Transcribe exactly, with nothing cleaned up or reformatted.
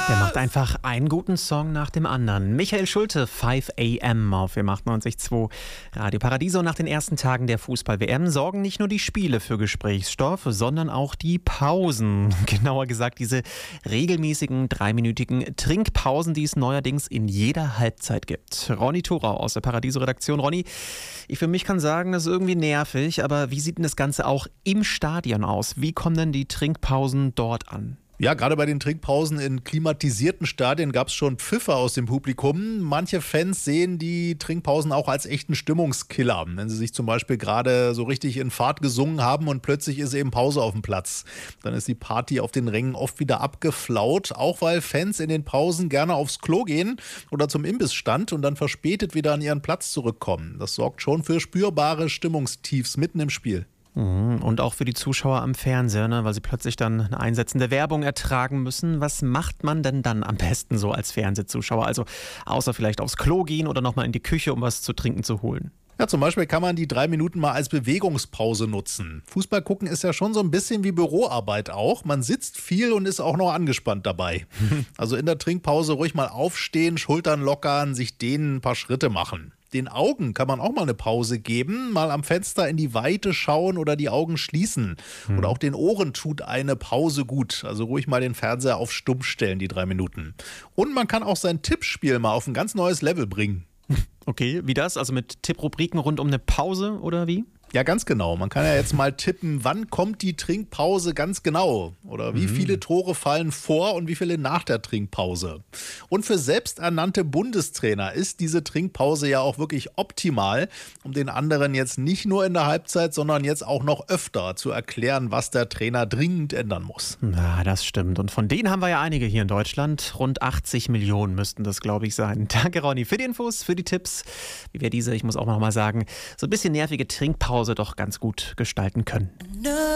Der macht einfach einen guten Song nach dem anderen. Michael Schulte, fünf a m auf W M achtundneunzig Komma zwei. Radio Paradiso. Nach den ersten Tagen der Fußball-W M sorgen nicht nur die Spiele für Gesprächsstoff, sondern auch die Pausen. Genauer gesagt diese regelmäßigen dreiminütigen Trinkpausen, die es neuerdings in jeder Halbzeit gibt. Ronny Thorau aus der Paradiso-Redaktion. Ronny, ich für mich kann sagen, das ist irgendwie nervig, aber wie sieht denn das Ganze auch im Stadion aus? Wie kommen denn die Trinkpausen dort an? Ja, gerade bei den Trinkpausen in klimatisierten Stadien gab es schon Pfiffe aus dem Publikum. Manche Fans sehen die Trinkpausen auch als echten Stimmungskiller, wenn sie sich zum Beispiel gerade so richtig in Fahrt gesungen haben und plötzlich ist eben Pause auf dem Platz. Dann ist die Party auf den Rängen oft wieder abgeflaut, auch weil Fans in den Pausen gerne aufs Klo gehen oder zum Imbissstand und dann verspätet wieder an ihren Platz zurückkommen. Das sorgt schon für spürbare Stimmungstiefs mitten im Spiel. Und auch für die Zuschauer am Fernseher, ne, weil sie plötzlich dann eine einsetzende Werbung ertragen müssen. Was macht man denn dann am besten so als Fernsehzuschauer? Also außer vielleicht aufs Klo gehen oder nochmal in die Küche, um was zu trinken zu holen. Ja, zum Beispiel kann man die drei Minuten mal als Bewegungspause nutzen. Fußball gucken ist ja schon so ein bisschen wie Büroarbeit auch. Man sitzt viel und ist auch noch angespannt dabei. Also in der Trinkpause ruhig mal aufstehen, Schultern lockern, sich dehnen, ein paar Schritte machen. Den Augen kann man auch mal eine Pause geben, mal am Fenster in die Weite schauen oder die Augen schließen. Hm. Oder auch den Ohren tut eine Pause gut. Also ruhig mal den Fernseher auf Stumm stellen, die drei Minuten. Und man kann auch sein Tippspiel mal auf ein ganz neues Level bringen. Okay, wie das? Also mit Tipprubriken rund um eine Pause oder wie? Ja, ganz genau. Man kann ja jetzt mal tippen, wann kommt die Trinkpause ganz genau? Oder wie viele Tore fallen vor und wie viele nach der Trinkpause? Und für selbsternannte Bundestrainer ist diese Trinkpause ja auch wirklich optimal, um den anderen jetzt nicht nur in der Halbzeit, sondern jetzt auch noch öfter zu erklären, was der Trainer dringend ändern muss. Ja, das stimmt. Und von denen haben wir ja einige hier in Deutschland. Rund achtzig Millionen müssten das, glaube ich, sein. Danke, Ronny, für die Infos, für die Tipps, wie wir diese, ich muss auch noch mal sagen, so ein bisschen nervige Trinkpause doch ganz gut gestalten können.